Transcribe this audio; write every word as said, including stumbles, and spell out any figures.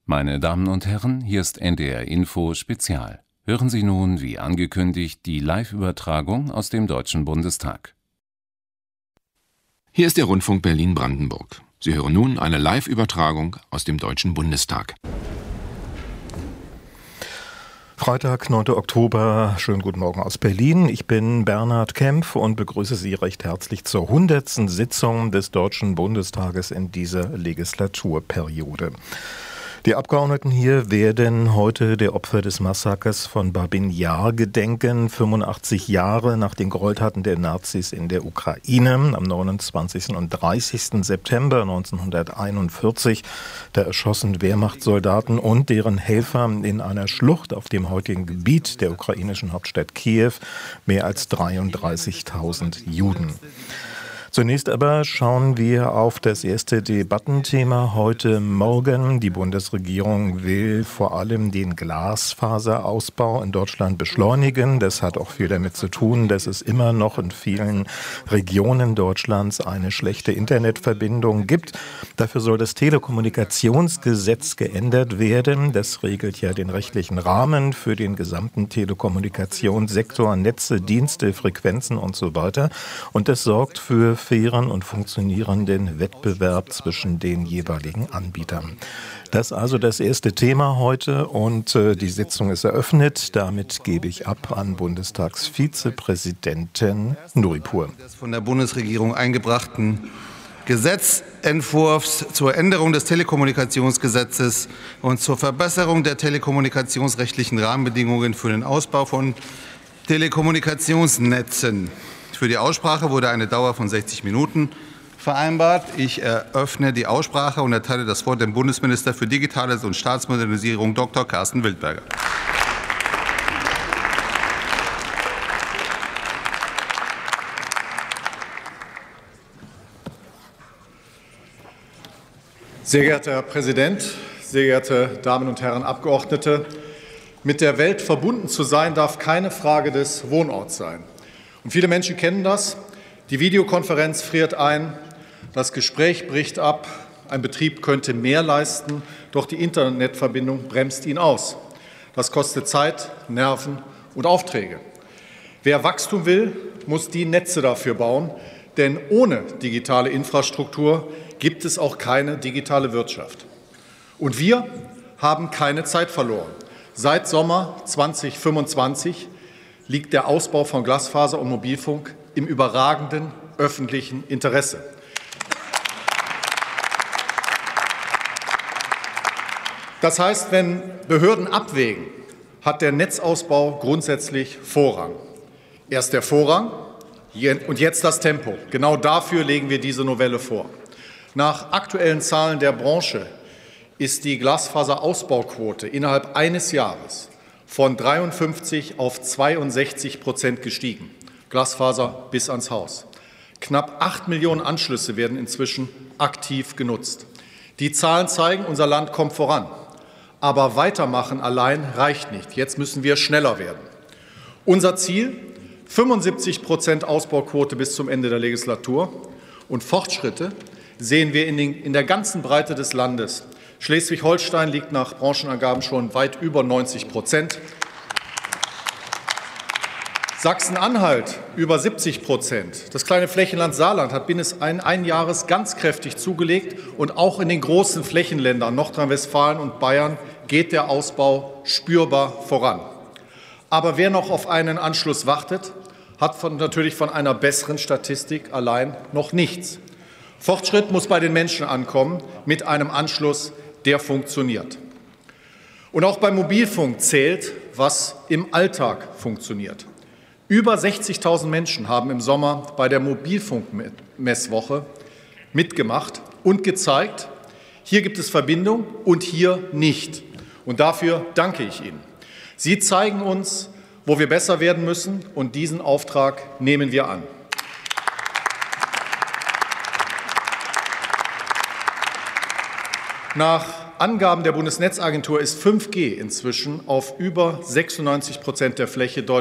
Meine Damen und Herren, hier ist N D R Info Spezial. Hören Sie nun, wie angekündigt, die Live-Übertragung aus dem Deutschen Bundestag. Hier ist der Rundfunk Berlin-Brandenburg. Sie hören nun eine Live-Übertragung aus dem Deutschen Bundestag. Freitag, neunter Oktober. Schönen guten Morgen aus Berlin. Ich bin Bernhard Kempf und begrüße Sie recht herzlich zur hundertsten Sitzung des Deutschen Bundestages in dieser Legislaturperiode. Die Abgeordneten hier werden heute der Opfer des Massakers von Babin Jar gedenken, fünfundachtzig Jahre nach den Gräueltaten der Nazis in der Ukraine am neunundzwanzigsten und dreißigsten September neunzehnhunderteinundvierzig. Da erschossen Wehrmachtssoldaten und deren Helfer in einer Schlucht auf dem heutigen Gebiet der ukrainischen Hauptstadt Kiew mehr als dreiunddreißigtausend Juden. Zunächst aber schauen wir auf das erste Debattenthema heute Morgen. Die Bundesregierung will vor allem den Glasfaserausbau in Deutschland beschleunigen. Das hat auch viel damit zu tun, dass es immer noch in vielen Regionen Deutschlands eine schlechte Internetverbindung gibt. Dafür soll das Telekommunikationsgesetz geändert werden. Das regelt ja den rechtlichen Rahmen für den gesamten Telekommunikationssektor, Netze, Dienste, Frequenzen und so weiter. Und das sorgt für fairen und funktionierenden Wettbewerb zwischen den jeweiligen Anbietern. Das also das erste Thema heute und äh, die Sitzung ist eröffnet. Damit gebe ich ab an Bundestagsvizepräsidenten Nuripur. Des von der Bundesregierung eingebrachten Gesetzentwurfs zur Änderung des Telekommunikationsgesetzes und zur Verbesserung der telekommunikationsrechtlichen Rahmenbedingungen für den Ausbau von Telekommunikationsnetzen. Für die Aussprache wurde eine Dauer von sechzig Minuten vereinbart. Ich eröffne die Aussprache und erteile das Wort dem Bundesminister für Digitales und Staatsmodernisierung, Doktor Carsten Wildberger. Sehr geehrter Herr Präsident, sehr geehrte Damen und Herren Abgeordnete! Mit der Welt verbunden zu sein, darf keine Frage des Wohnorts sein. Und viele Menschen kennen das. Die Videokonferenz friert ein, das Gespräch bricht ab, ein Betrieb könnte mehr leisten, doch die Internetverbindung bremst ihn aus. Das kostet Zeit, Nerven und Aufträge. Wer Wachstum will, muss die Netze dafür bauen, denn ohne digitale Infrastruktur gibt es auch keine digitale Wirtschaft. Und wir haben keine Zeit verloren. Seit Sommer zweitausendfünfundzwanzig liegt der Ausbau von Glasfaser und Mobilfunk im überragenden öffentlichen Interesse. Das heißt, wenn Behörden abwägen, hat der Netzausbau grundsätzlich Vorrang. Erst der Vorrang und jetzt das Tempo. Genau dafür legen wir diese Novelle vor. Nach aktuellen Zahlen der Branche ist die Glasfaserausbauquote innerhalb eines Jahres von dreiundfünfzig auf zweiundsechzig Prozent gestiegen. Glasfaser bis ans Haus. Knapp acht Millionen Anschlüsse werden inzwischen aktiv genutzt. Die Zahlen zeigen, unser Land kommt voran. Aber weitermachen allein reicht nicht. Jetzt müssen wir schneller werden. Unser Ziel, fünfundsiebzig Prozent Ausbauquote bis zum Ende der Legislatur. Und Fortschritte sehen wir in, den, in der ganzen Breite des Landes. Schleswig-Holstein liegt nach Branchenangaben schon weit über neunzig Prozent. Sachsen-Anhalt über siebzig Prozent. Das kleine Flächenland Saarland hat binnen eines Jahres ganz kräftig zugelegt. Und auch in den großen Flächenländern Nordrhein-Westfalen und Bayern geht der Ausbau spürbar voran. Aber wer noch auf einen Anschluss wartet, hat von, natürlich von einer besseren Statistik allein noch nichts. Fortschritt muss bei den Menschen ankommen mit einem Anschluss, der funktioniert. Und auch beim Mobilfunk zählt, was im Alltag funktioniert. Über sechzigtausend Menschen haben im Sommer bei der Mobilfunkmesswoche mitgemacht und gezeigt, hier gibt es Verbindung und hier nicht. Und dafür danke ich Ihnen. Sie zeigen uns, wo wir besser werden müssen, und diesen Auftrag nehmen wir an. Nach Angaben der Bundesnetzagentur ist fünf G inzwischen auf über sechsundneunzig Prozent der Fläche